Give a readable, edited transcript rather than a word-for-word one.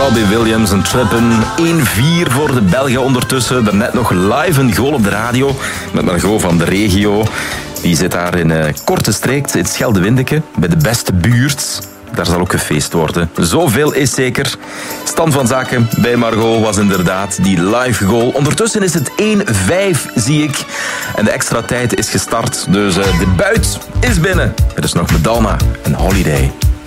Robbie Williams en Trippin. 1-4 voor de Belgen ondertussen. Daarnet nog live een goal op de radio met Margot van de regio. Die zit daar in Korte Streek, in Schelde-Windeke, bij de beste buurt. Daar zal ook gefeest worden. Zoveel is zeker. Stand van zaken bij Margot was inderdaad die live goal. Ondertussen is het 1-5, zie ik. En de extra tijd is gestart. Dus de buit is binnen. Het is nog Madonna en Holiday.